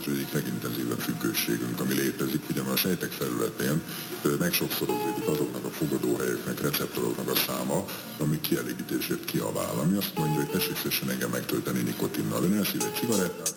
hogy egyik legintenzívebb függőségünk, ami létezik, ugye a sejtek felületén megsokszorozódik azoknak a fogadóhelyeknek, receptoroknak a száma, ami kielégítésért kiabál, ami azt mondja, hogy tessék szépen engem megtölteni nikotinnal. Ön elszív egy cigarettát,